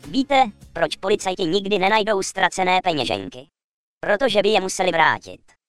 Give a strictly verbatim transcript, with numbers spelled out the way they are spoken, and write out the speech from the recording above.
Víte, proč policajti nikdy nenajdou ztracené peněženky? Protože by je museli vrátit.